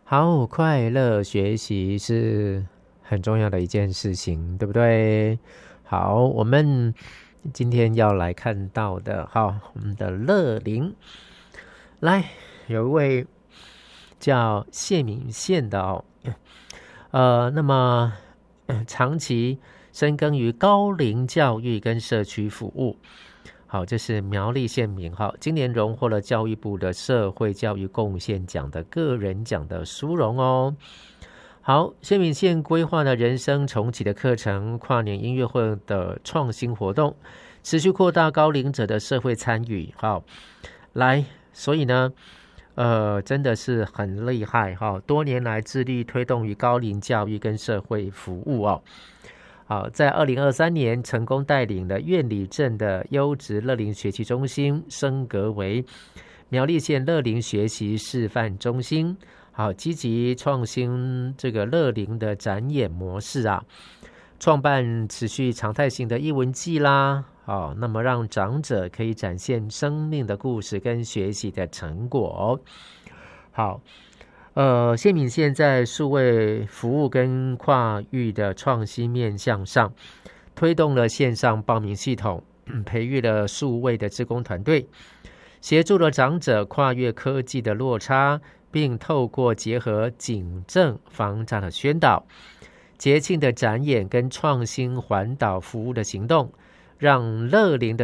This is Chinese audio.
好，快乐学习是很重要的一件事情，对不对？好，我们今天要来看到的，好，我们的乐龄，来，有一位叫谢敏宪的那么长期深耕于高龄教育跟社区服务。好，这是苗栗县民，好，今年荣获了教育部的社会教育贡献奖的个人奖的殊荣哦。好，谢敏宪规划了人生重启的课程、跨年音乐会的创新活动，持续扩大高龄者的社会参与。好，来，所以呢，真的是很厉害哈！多年来致力推动于高龄教育跟社会服务哦。好，在2023年成功带领了苑里镇的优质乐龄学习中心升格为苗栗县乐龄学习示范中心。好，积极创新这个乐龄的展演模式啊，创办持续常态性的艺文季啦。好，那么让长者可以展现生命的故事跟学习的成果。好。谢敏宪在数位服务跟跨域的创新面向上，推动了线上报名系统，培育了数位的志工团队，协助了长者跨越科技的落差，并透过结合警政防诈的宣导、节庆的展演跟创新环岛服务的行动，让乐龄的